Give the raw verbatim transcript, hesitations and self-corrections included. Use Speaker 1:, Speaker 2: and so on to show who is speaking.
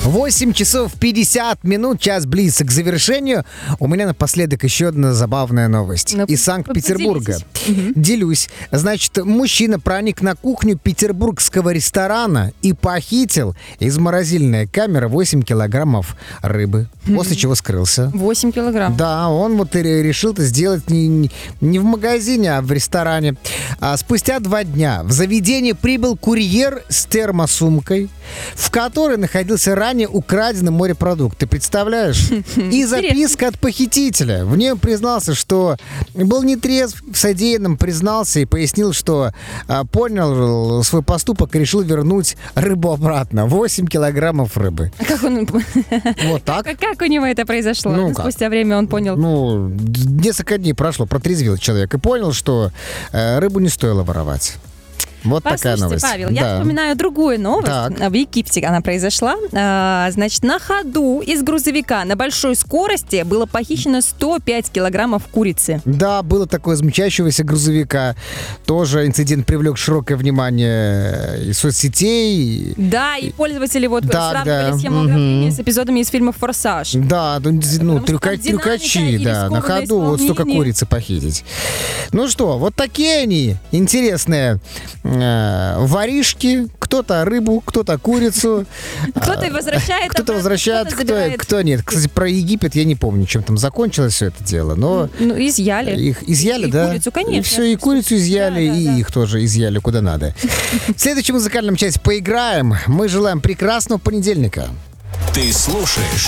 Speaker 1: восемь часов пятьдесят минут, час близок к завершению. У меня напоследок еще одна забавная новость.
Speaker 2: Ну,
Speaker 1: из Санкт-Петербурга.
Speaker 2: поделитесь.
Speaker 1: Делюсь. Значит, мужчина проник на кухню петербургского ресторана и похитил из морозильной камеры восемь килограммов рыбы. После чего скрылся.
Speaker 2: восемь килограмм.
Speaker 1: Да, он вот и решил это сделать не, не- не в магазине, а в ресторане. А спустя два дня в заведение прибыл курьер с термосумкой, в которой находился ранее украденный морепродукт. Ты представляешь? И записка от похитителя. В ней он признался, что был нетрезв в содеянном, признался и пояснил, что а, понял свой поступок и решил вернуть рыбу обратно. восемь килограммов рыбы.
Speaker 2: А как он...
Speaker 1: Вот так.
Speaker 2: Как, как у него это произошло?
Speaker 1: Ну,
Speaker 2: Ну,
Speaker 1: как?
Speaker 2: Спустя время он понял.
Speaker 1: Ну, несколько дней прошло, протрезвел человек и понял, что э, рыбу не стоило воровать. Вот такая
Speaker 2: Послушайте,
Speaker 1: новость.
Speaker 2: Павел, я
Speaker 1: Да.
Speaker 2: вспоминаю другую новость.
Speaker 1: Так.
Speaker 2: В Египте она произошла. А, значит, на ходу из грузовика на большой скорости было похищено сто пять килограммов курицы.
Speaker 1: Да, было такое замечающегося грузовика. Тоже инцидент привлек широкое внимание и соцсетей.
Speaker 2: Да, и пользователи вот
Speaker 1: Да,
Speaker 2: сравнивали
Speaker 1: да,
Speaker 2: схему
Speaker 1: мгм.
Speaker 2: ограбления с эпизодами из фильма «Форсаж».
Speaker 1: Да, ну, ну,
Speaker 2: что
Speaker 1: трюка-
Speaker 2: там динамика
Speaker 1: трюкачи,
Speaker 2: или
Speaker 1: да, на
Speaker 2: скорое
Speaker 1: ходу вот столько
Speaker 2: исполнение.
Speaker 1: курицы похитить. Ну что, вот такие они интересные э, воришки. Кто-то рыбу, кто-то курицу.
Speaker 2: Кто-то и возвращает
Speaker 1: Кто-то
Speaker 2: обратно,
Speaker 1: возвращает,
Speaker 2: кто-то
Speaker 1: кто,
Speaker 2: забирает.
Speaker 1: кто нет. Кстати, про Египет я не помню, чем там закончилось все это дело, но
Speaker 2: Ну, изъяли.
Speaker 1: их изъяли,
Speaker 2: И
Speaker 1: да?
Speaker 2: курицу, конечно.
Speaker 1: И все, и курицу изъяли,
Speaker 2: Да, да,
Speaker 1: и
Speaker 2: да.
Speaker 1: их тоже изъяли куда надо. В следующем музыкальном части поиграем. Мы желаем прекрасного понедельника.
Speaker 3: Ты слушаешь